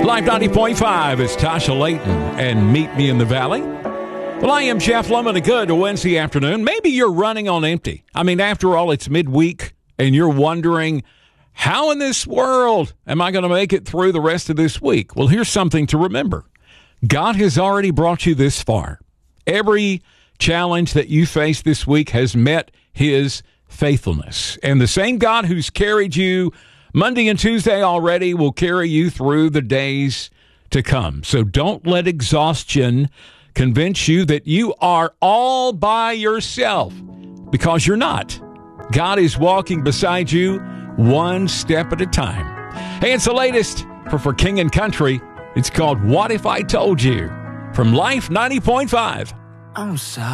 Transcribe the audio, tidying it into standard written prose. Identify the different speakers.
Speaker 1: Live 90.5 is Tasha Layton and Meet Me in the Valley. Well, I am Jeff Lemon. A good Wednesday afternoon. Maybe you're running on empty. I mean, after all, it's midweek, and you're wondering, how in this world am I going to make it through the rest of this week? Well, here's something to remember. God has already brought you this far. Every challenge that you face this week has met his faithfulness. And the same God who's carried you Monday and Tuesday already will carry you through the days to come. So don't let exhaustion convince you that you are all by yourself, because you're not. God is walking beside you one step at a time. Hey, it's the latest for King and Country. It's called What If I Told You from Life 90.5.
Speaker 2: I'm sorry.